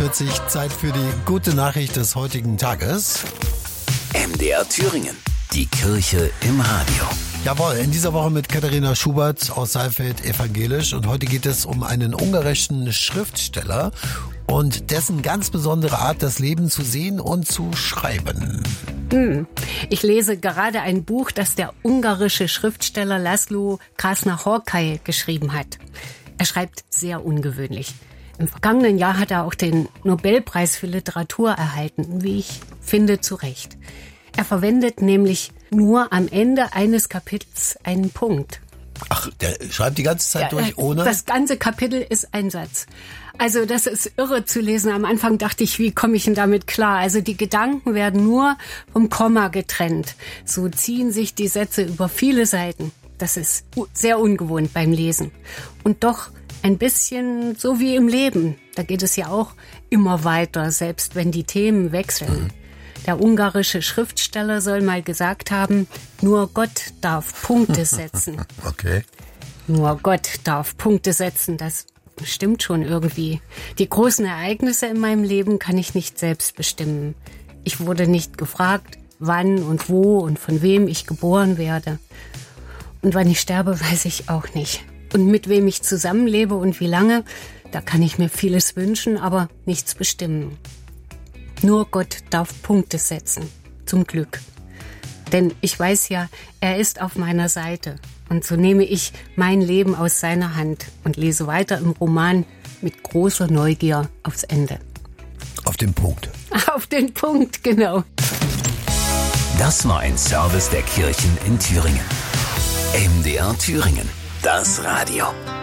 6:45 Uhr, Zeit für die gute Nachricht des heutigen Tages. MDR Thüringen, die Kirche im Radio. Jawohl, in dieser Woche mit Katharina Schubert aus Saalfeld evangelisch. Und heute geht es um einen ungarischen Schriftsteller und dessen ganz besondere Art, das Leben zu sehen und zu schreiben. Ich lese gerade ein Buch, das der ungarische Schriftsteller László Krásna-Horkai geschrieben hat. Er schreibt sehr ungewöhnlich. Im vergangenen Jahr hat er auch den Nobelpreis für Literatur erhalten, wie ich finde, zu Recht. Er verwendet nämlich nur am Ende eines Kapitels einen Punkt. Ach, der schreibt die ganze Zeit durch, ohne? Das ganze Kapitel ist ein Satz. Also das ist irre zu lesen. Am Anfang dachte ich, wie komme ich denn damit klar? Also die Gedanken werden nur vom Komma getrennt. So ziehen sich die Sätze über viele Seiten. Das ist sehr ungewohnt beim Lesen. Und doch ein bisschen so wie im Leben. Da geht es ja auch immer weiter, selbst wenn die Themen wechseln. Der ungarische Schriftsteller soll mal gesagt haben, nur Gott darf Punkte setzen. Okay. Nur Gott darf Punkte setzen, das stimmt schon irgendwie. Die großen Ereignisse in meinem Leben kann ich nicht selbst bestimmen. Ich wurde nicht gefragt, wann und wo und von wem ich geboren werde. Und wann ich sterbe, weiß ich auch nicht. Und mit wem ich zusammenlebe und wie lange, da kann ich mir vieles wünschen, aber nichts bestimmen. Nur Gott darf Punkte setzen, zum Glück. Denn ich weiß ja, er ist auf meiner Seite. Und so nehme ich mein Leben aus seiner Hand und lese weiter im Roman mit großer Neugier aufs Ende. Auf den Punkt. Auf den Punkt, genau. Das war ein Service der Kirchen in Thüringen. MDR Thüringen, das Radio.